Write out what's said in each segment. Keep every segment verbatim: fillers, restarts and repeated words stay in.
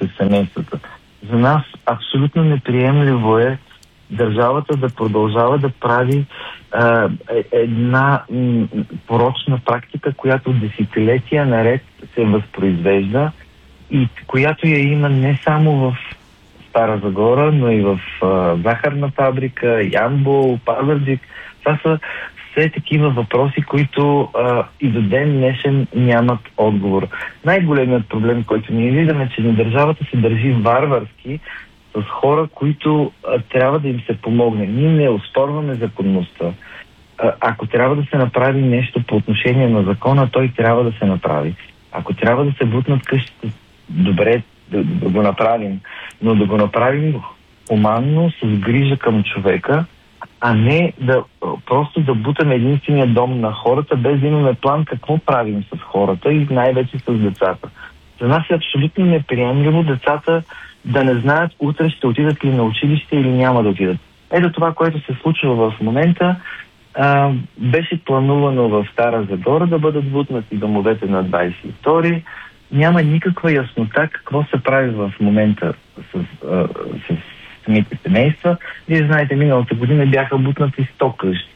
в семействата. За нас абсолютно неприемливо е държавата да продължава да прави а, една м, порочна практика, която десетилетия наред се възпроизвежда и която я има не само в Стара Загора, но и в а, захарна фабрика, Ямбол, Пазарджик. Това са все такива въпроси, които а, и до ден днешен нямат отговор. Най-големият проблем, който ние виждаме, че на държавата се държи варварски с хора, които а, трябва да им се помогне. Ние не оспорваме законността. А, ако трябва да се направи нещо по отношение на закона, той трябва да се направи. Ако трябва да се бутнат къщите, добре, да, да го направим. Но да го направим хуманно, с грижа към човека, а не да просто да бутаме единствения дом на хората, без да имаме план какво правим с хората и най-вече с децата. За нас е абсолютно неприемливо децата да не знаят утре ще отидат ли на училище или няма да отидат. Ето това, което се случва в момента, а, беше планувано в Стара Загора да бъдат бутнати домовете на двадесет и втори. Няма никаква яснота какво се прави в момента с, а, с самите семейства. Вие знаете, миналата година бяха бутнати сто къщи.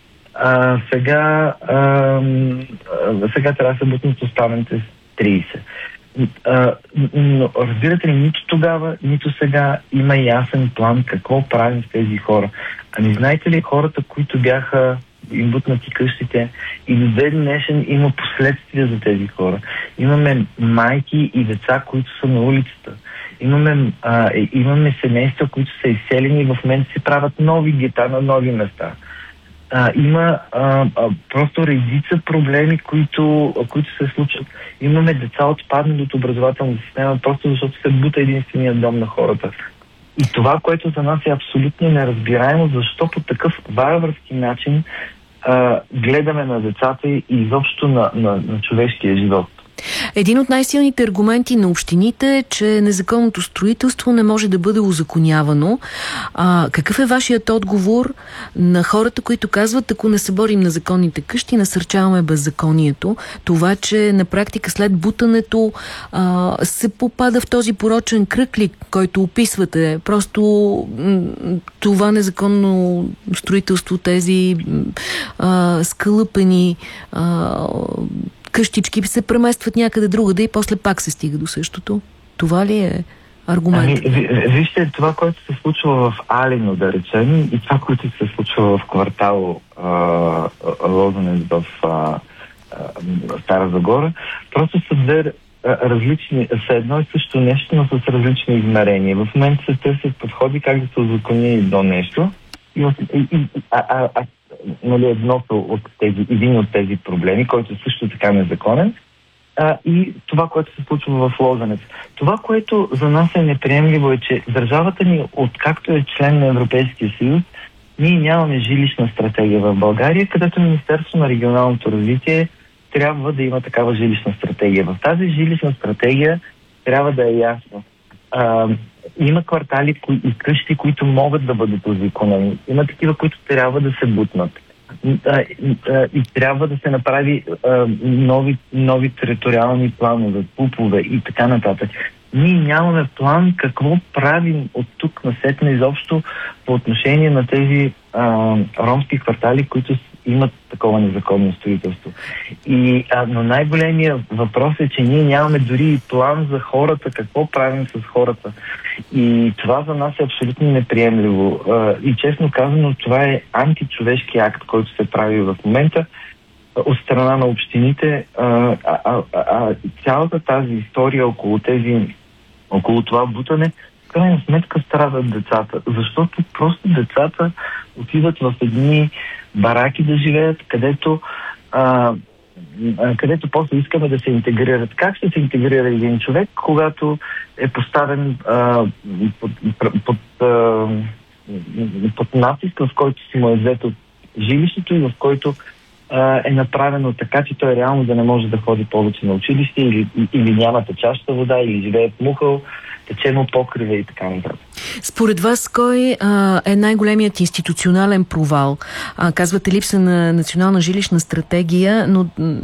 А, сега, а, а, сега трябва да се бутнат останалите тридесет. А, но разбирате ли, нито тогава, нито сега има ясен план какво правим с тези хора. Ами знаете ли, хората, които бяха им бутнати къщите, и до ден днешен има последствия за тези хора. Имаме майки и деца, които са на улицата. Имаме, а, имаме семейства, които са изселени и в момента се правят нови гета на нови места. А, има а, а, просто редица проблеми, които, които се случват. Имаме деца отпаднали от образователната система, просто защото се бута единствения дом на хората. И това, което за нас е абсолютно неразбираемо, защо по такъв варварски начин а, гледаме на децата и изобщо на, на, на човешкия живот. Един от най-силните аргументи на общините е, че незаконното строителство не може да бъде узаконявано. А, какъв е вашият отговор на хората, които казват, ако не се борим на законните къщи, насърчаваме беззаконието? Това, че на практика след бутането а, се попада в този порочен кръг ли, който описвате? Просто това незаконно строителство, тези а, скълъпени а, къщички се преместват някъде другаде и после пак се стига до същото. Това ли е аргумент? Ами, вижте, това, което се случва в Алино, да речем, и това, което се случва в квартал Лозенец в а, а, Стара Загора, просто са две различни, са едно и също нещо, но с различни измерения. В момента се търсят подходи как да се узакони едно нещо. И, и, и, а, а, а, нали, едното от тези, един от тези проблеми, който е също така незаконен, а, и това, което се случва в Лозенец. Това, което за нас е неприемливо, е, че държавата ни, откакто е член на Европейския съюз, ние нямаме жилищна стратегия в България, където Министерство на регионалното развитие трябва да има такава жилищна стратегия. В тази жилищна стратегия трябва да е ясно. А, има квартали кои, и къщи, които могат да бъдат узаконени. Има такива, които трябва да се бутнат. А, а, и трябва да се направи а, нови, нови териториални планове, пупове и така нататък. Ние нямаме план какво правим от тук насетне изобщо по отношение на тези а, ромски квартали, които имат такова незаконно строителство. И, а, но най-големият въпрос е, че ние нямаме дори и план за хората, какво правим с хората. И това за нас е абсолютно неприемливо. А, и честно казано, това е античовешки акт, който се прави в момента от страна на общините. А, а, а, а цялата тази история около тези около това бутане, в крайна сметка страдат децата. Защото просто децата отиват в едни бараки да живеят, където, а, където после искаме да се интегрират. Как ще се интегрира един човек, когато е поставен а, под, под, а, под натиск, в който си му е взето жилището и в който а, е направено така, че той реално да не може да ходи повече на училище или, или няма течаща вода, или живее в мухъл, тече му покрива и така нататък. Според вас, кой а, е най-големият институционален провал? А, казвате липса на национална жилищна стратегия, но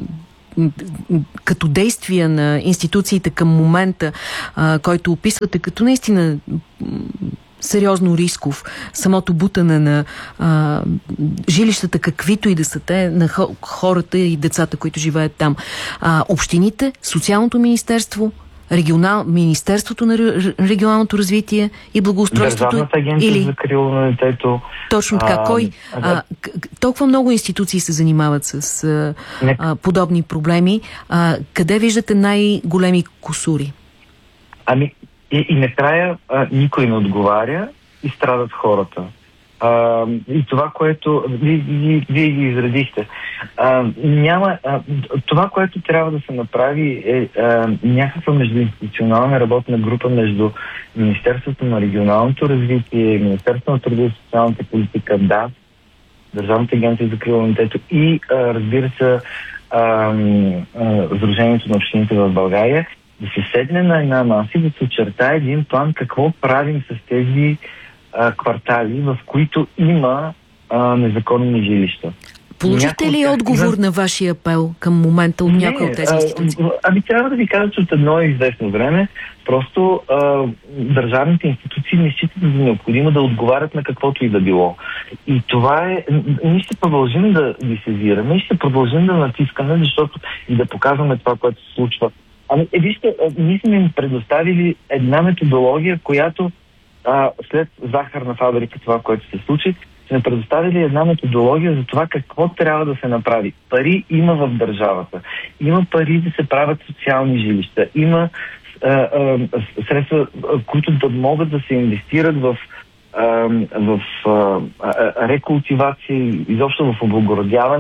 като действия на институциите към момента, а, който описвате като наистина сериозно рисков, самото бутане на а, жилищата, каквито и да са те, на хората и децата, които живеят там. А, общините, Социалното министерство, регионал, Министерството на регионалното развитие и благоустройството. Държавната агенция или... за закрила на детето. Точно така. А, Кой? а, А, толкова много институции се занимават с а, а, подобни проблеми. А, къде виждате най-големи кусури? Ами, и, и накрая а, никой не отговаря и страдат хората. А, и това, което вие, вие, вие ги изредихте. А, няма, а, това, което трябва да се направи е а, някаква междуинституционална работна група между Министерството на регионалното развитие, Министерството на труда и социалната политика, ДА, Държавната агенция за закрила на детето и а, разбира се Сдружението на общините в България, да се седне на една маса и да се очертае един план какво правим с тези а, квартали, в които има а, незаконни жилища. Получихте ли Някой... отговор на вашия апел към момента от някои от тези институции? А, ами трябва да ви кажа, че от едно известно време просто а, държавните институции не считат за необходимо да отговарят на каквото и да било. И това е... Ние ще продължим да ги сезираме и ще продължим да натискаме, защото и да показваме това, което се случва. Ами, е, вижте, ние сме им предоставили една методология, която а, след захарна фабрика, това, което се случи, сме предоставили една методология за това какво трябва да се направи. Пари има в държавата. Има пари да се правят социални жилища. Има а, а, средства, които да могат да се инвестират в, а, в а, а, рекултивация и изобщо в облагородяване